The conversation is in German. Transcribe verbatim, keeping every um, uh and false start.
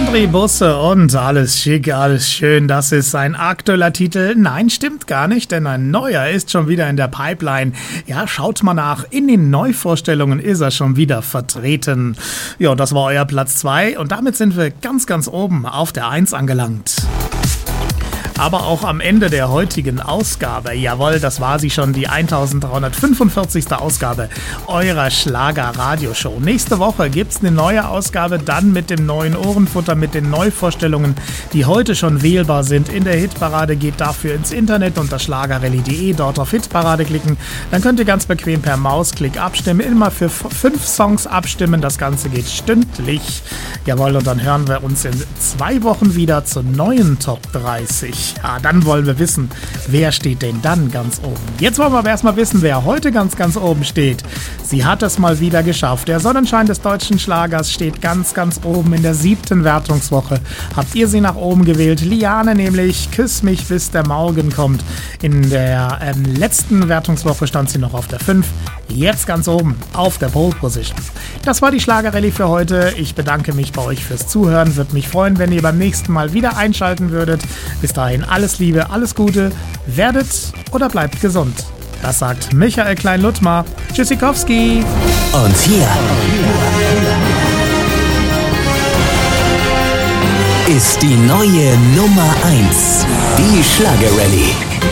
André Busse und alles schick, alles schön, das ist sein aktueller Titel. Nein, stimmt gar nicht, denn ein neuer ist schon wieder in der Pipeline. Ja, schaut mal nach, in den Neuvorstellungen ist er schon wieder vertreten. Ja, das war euer Platz zwei und damit sind wir ganz, ganz oben auf der eins angelangt. Aber auch am Ende der heutigen Ausgabe, jawohl, das war sie schon, die eintausenddreihundertfünfundvierzigste Ausgabe eurer Schlager-Radioshow. Nächste Woche gibt's eine neue Ausgabe, dann mit dem neuen Ohrenfutter, mit den Neuvorstellungen, die heute schon wählbar sind in der Hitparade. Geht dafür ins Internet unter schlagerrallye punkt de, dort auf Hitparade klicken. Dann könnt ihr ganz bequem per Mausklick abstimmen, immer für fünf Songs abstimmen. Das Ganze geht stündlich. Jawohl, und dann hören wir uns in zwei Wochen wieder zur neuen Top dreißig. Ja, dann wollen wir wissen, wer steht denn dann ganz oben. Jetzt wollen wir aber erstmal wissen, wer heute ganz, ganz oben steht. Sie hat es mal wieder geschafft. Der Sonnenschein des deutschen Schlagers steht ganz, ganz oben in der siebten Wertungswoche. Habt ihr sie nach oben gewählt? Liane nämlich, Küss mich, bis der Morgen kommt. In der ähm, letzten Wertungswoche stand sie noch auf der fünf. Jetzt ganz oben auf der Pole Position. Das war die Schlagerrallye für heute. Ich bedanke mich bei euch fürs Zuhören. Würde mich freuen, wenn ihr beim nächsten Mal wieder einschalten würdet. Bis dahin alles Liebe, alles Gute. Werdet oder bleibt gesund. Das sagt Michael Klein-Luttmar. Tschüssikowski. Und hier ist die neue Nummer eins. Die Schlagerrallye.